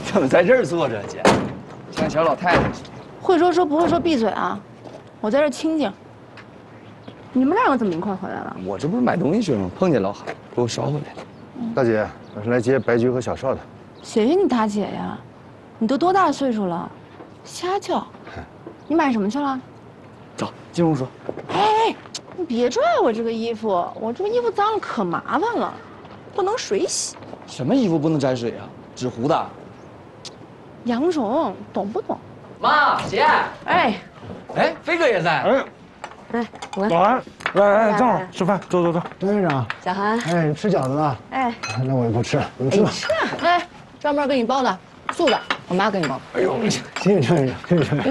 怎么在这儿坐着，姐？像小老太太似的。 会说不会说闭嘴啊！我在这清静。你们两个怎么一块回来了？ 我这不是买东西去了吗？碰见老海，给我捎回来的。 大姐，我是来接白菊和小邵的。 谢谢你大姐呀，你都多大岁数了，瞎叫！你买什么去了？ 走，进屋说。 哎，你别拽我这个衣服，我这个衣服脏了可麻烦了，不能水洗。 什么衣服不能沾水啊？纸糊的。 杨总，懂不懂？ 妈，姐。 哎， 飞哥也在。 来， 老韩，来，正好吃饭，走。张院长， 小韩， 哎，你吃饺子了？ 哎， 那我也不吃了，你们吃吧。 吃啊！哎，专门给你包的，素的，我妈给你包的。 哎呦， 谢谢张院长，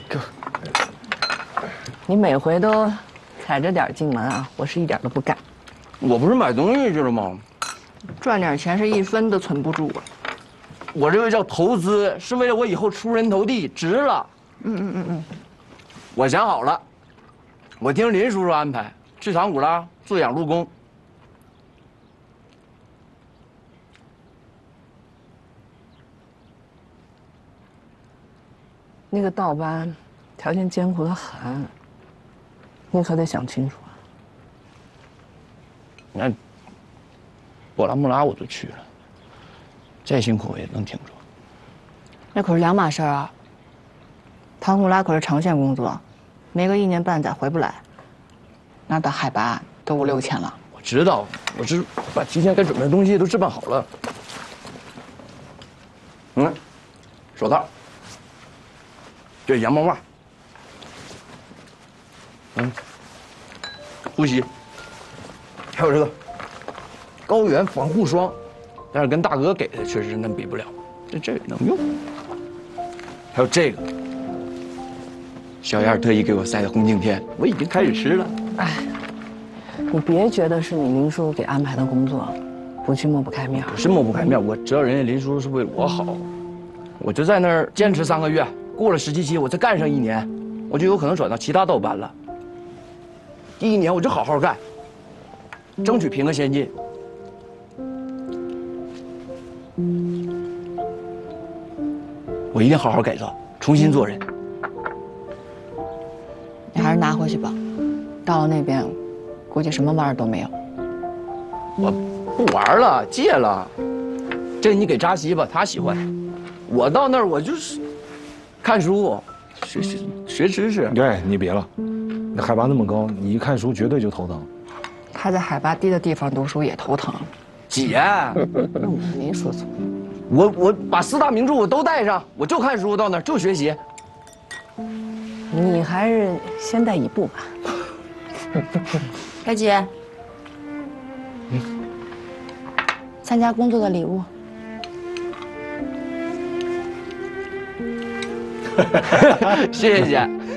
你每回都踩着点进门啊，我是一点都不干。 我不是买东西去了吗？ 赚点钱是一分都存不住啊。 我这个叫投资，是为了我以后出人头地，值了。我想好了，我听林叔叔安排，去唐古拉做养路工。 那个道班条件艰苦得很，你可得想清楚啊。 那波拉穆拉我都去了，再辛苦我也能挺住。 那可是两码事儿啊。唐古拉可是长线工作，没个1年半载回不来。那儿的海拔都5、6千了。 我知道，我这把提前该准备的东西都置办好了。手套，这是羊毛袜，护膝，还有这个高原防护霜，但是跟大哥给的确实那比不了，这个能用。还有这个，小燕特意给我塞的红景天，我已经开始吃了。 哎，你别觉得是你林叔给安排的工作，不去抹不开面。 不是抹不开面，我知道人家林叔叔是为我好，我就在那儿坚持3个月，过了实习期，我再干上1年，我就有可能转到其他道班了。第1年我就好好干，争取评个先进。我一定好好改造，重新做人。 你还是拿回去吧，到了那边，估计什么味儿都没有。 我不玩了，戒了。这你给扎西吧，他喜欢。我到那儿我就是看书，学知识。 哎，你别了，那海拔那么高，你一看书绝对就头疼。 他在海拔低的地方读书也头疼。 姐， 您说错。 我把4大名著我都带上，我就看书，到那儿就学习。 你还是先带一步吧。 白姐，参加工作的礼物。 谢谢姐。